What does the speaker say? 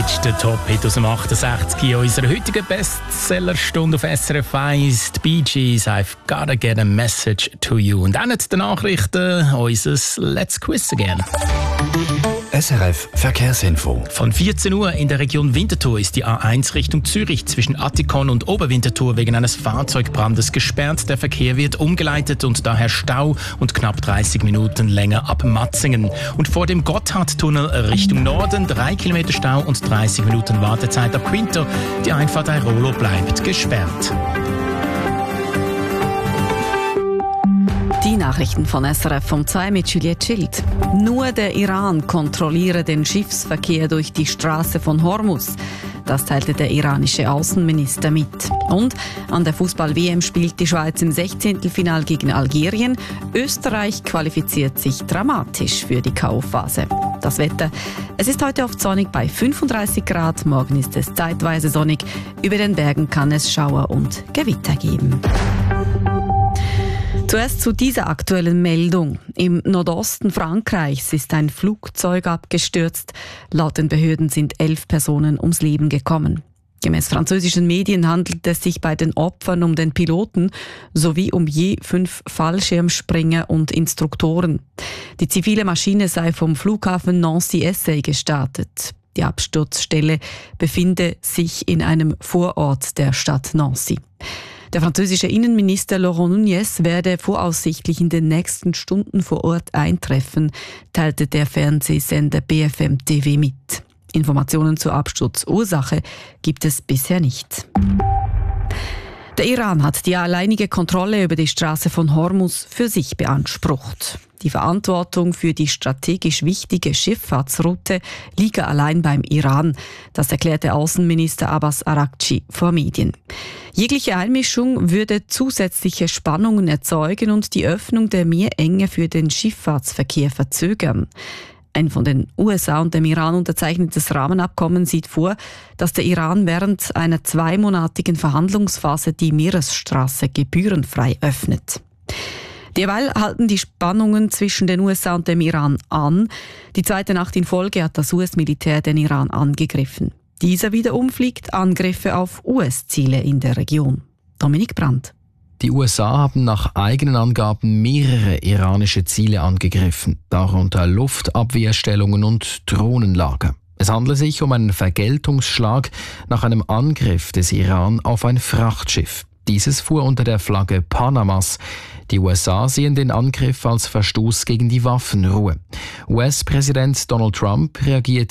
letzte Top-Hit aus dem 68 in unserer heutigen Bestsellerstunde auf SRF 1. Die Bee Gees, I've gotta get a message to you. Und dann die Nachrichten, unser Let's Quiz again. SRF Verkehrsinfo. Von 14 Uhr in der Region Winterthur ist die A1 Richtung Zürich zwischen Attikon und Oberwinterthur wegen eines Fahrzeugbrandes gesperrt. Der Verkehr wird umgeleitet und daher Stau und knapp 30 Minuten länger ab Matzingen. Und vor dem Gotthardtunnel Richtung Norden 3 Kilometer Stau und 30 Minuten Wartezeit ab Quinto. Die Einfahrt Airolo bleibt gesperrt. Die Nachrichten von SRF um 2 mit Juliette Schild. Nur der Iran kontrolliere den Schiffsverkehr durch die Straße von Hormuz. Das teilte der iranische Außenminister mit. Und an der Fußball-WM spielt die Schweiz im 16. Final gegen Algerien. Österreich qualifiziert sich dramatisch für die K.O.-Phase. Das Wetter. Es ist heute oft sonnig bei 35 Grad. Morgen ist es zeitweise sonnig. Über den Bergen kann es Schauer und Gewitter geben. Zuerst zu dieser aktuellen Meldung. Im Nordosten Frankreichs ist ein Flugzeug abgestürzt. Laut den Behörden sind 11 Personen ums Leben gekommen. Gemäß französischen Medien handelt es sich bei den Opfern um den Piloten sowie um je 5 Fallschirmspringer und Instruktoren. Die zivile Maschine sei vom Flughafen Nancy-Essay gestartet. Die Absturzstelle befinde sich in einem Vorort der Stadt Nancy. Der französische Innenminister Laurent Nunez werde voraussichtlich in den nächsten Stunden vor Ort eintreffen, teilte der Fernsehsender BFM TV mit. Informationen zur Absturzursache gibt es bisher nicht. Der Iran hat die alleinige Kontrolle über die Straße von Hormuz für sich beansprucht. Die Verantwortung für die strategisch wichtige Schifffahrtsroute liege allein beim Iran. Das erklärte Außenminister Abbas Araghchi vor Medien. Jegliche Einmischung würde zusätzliche Spannungen erzeugen und die Öffnung der Meerenge für den Schifffahrtsverkehr verzögern. Ein von den USA und dem Iran unterzeichnetes Rahmenabkommen sieht vor, dass der Iran während einer 2-monatigen Verhandlungsphase die Meeresstraße gebührenfrei öffnet. Derweil halten die Spannungen zwischen den USA und dem Iran an. Die zweite Nacht in Folge hat das US-Militär den Iran angegriffen. Dieser wiederum fliegt Angriffe auf US-Ziele in der Region. Dominik Brandt. Die USA haben nach eigenen Angaben mehrere iranische Ziele angegriffen, darunter Luftabwehrstellungen und Drohnenlager. Es handle sich um einen Vergeltungsschlag nach einem Angriff des Iran auf ein Frachtschiff. Dieses fuhr unter der Flagge Panamas. Die USA sehen den Angriff als Verstoß gegen die Waffenruhe. US-Präsident Donald Trump reagiert